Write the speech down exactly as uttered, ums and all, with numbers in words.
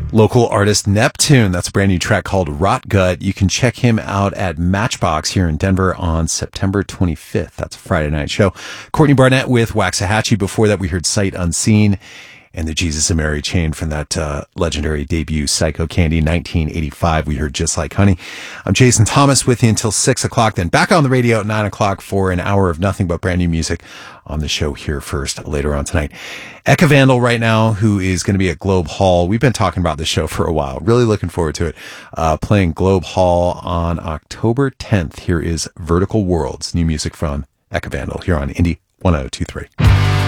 Local artist Neptune, that's a brand new track called Rot Gut. You can check him out at Matchbox here in Denver on September twenty-fifth. That's a Friday night show. Courtney Barnett with Waxahachie. Before that, we heard Sight Unseen and the Jesus and Mary Chain from that uh, legendary debut Psycho Candy nineteen eighty-five. We heard Just Like Honey. I'm Jason Thomas with you until six o'clock, then back on the radio at nine o'clock for an hour of nothing but brand new music on the show here first later on tonight. Eka Vandal right now, who is going to be at Globe Hall. We've been talking about this show for a while. Really looking forward to it. Uh, playing Globe Hall on October tenth. Here is Vertical Worlds, new music from Eka Vandal here on Indie one oh two three.